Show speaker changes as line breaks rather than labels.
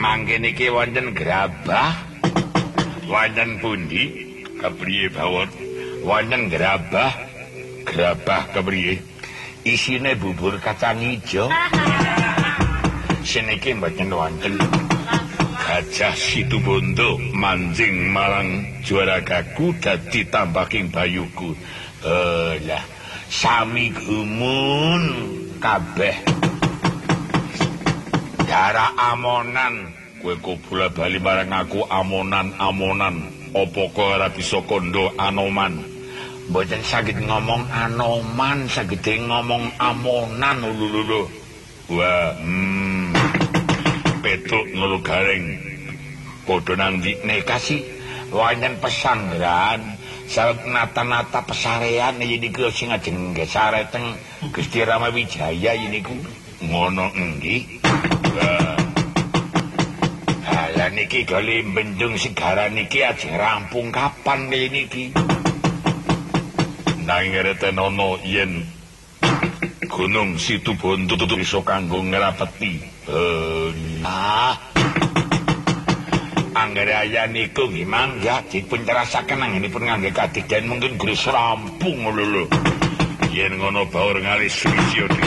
Mangke niki wonten gerabah. Wonten pundi? Kepriye bawon? Wonten gerabah. Gerabah kepriye? Isine bubur kacang ijo. Seniki mboten wonten. Gajah Situbondo manjing marang Juaragaku dadi tambaking bayuku. Lah sami gumun kabeh. Darah amonan, kowe kok bola-bali marang aku amonan-amonan. Apa kok ora bisa kondo anoman? Mboten saged ngomong anoman, sagede ngomong amonan lho. Wah, petuk ngelu garing. Padha nang ndikne kasih wonten pesanggrahan sareng nata-nata pesarean niku sing ajeng gesare teng Gusti Rama Wijaya niku. Ngono nggih. Lah niki gale bendung segara niki ajeng rampung kapan niki? Nang ngereten ana yen Gunung Situbondo iso kanggo ngrapeti. Anggere aya niku nggih mangga dipun terasaken anggenipun ngangge kadidyan mungkin gris rampung lho. Yen ngono baur ngalih suci